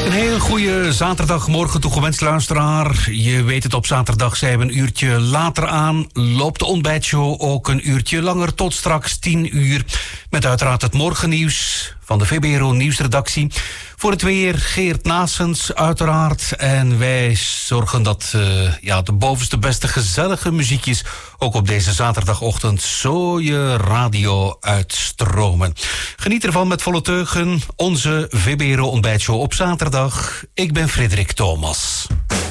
Een heel goede zaterdagmorgen toegewenst, luisteraar. Je weet het, op zaterdag zijn we een uurtje later aan. Loopt de ontbijtshow ook een uurtje langer tot straks 10 uur. Met uiteraard het morgennieuws van de VBRO Nieuwsredactie. Voor het weer Geert Naessens uiteraard. En wij zorgen dat de bovenste beste gezellige muziekjes ook op deze zaterdagochtend zo je radio uitstromen. Geniet ervan met volle teugen. Onze VBRO ontbijtshow op zaterdag. Ik ben Frederik Thomas.